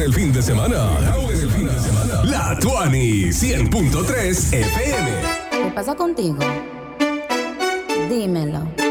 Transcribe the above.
en el fin de semana. La Tuani 100.3 FM. ¿Qué pasa contigo? Dímelo.